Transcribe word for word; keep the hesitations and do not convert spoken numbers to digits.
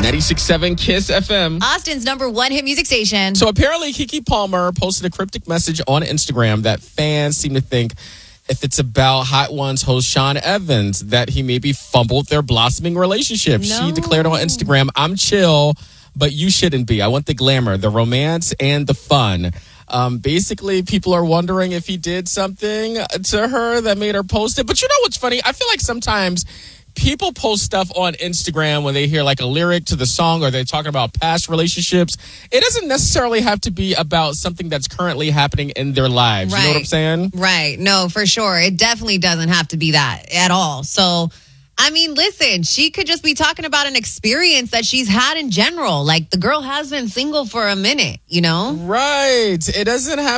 ninety-six point seven Kiss F M. Austin's number one hit music station. So apparently Keke Palmer posted a cryptic message on Instagram that fans seem to think if it's about Hot Ones host Sean Evans, that he maybe fumbled their blossoming relationship. No. She declared on Instagram, I'm chill, but you shouldn't be. I want the glamour, the romance, and the fun. Um, basically, people are wondering if he did something to her that made her post it. But you know what's funny? I feel like sometimes people post stuff on Instagram when they hear like a lyric to the song or they're talking about past relationships. It doesn't necessarily have to be about something that's currently happening in their lives. Right. You know what I'm saying? Right. No, for sure. It definitely doesn't have to be that at all. So, I mean, listen, she could just be talking about an experience that she's had in general. Like, the girl has been single for a minute, you know? Right. It doesn't have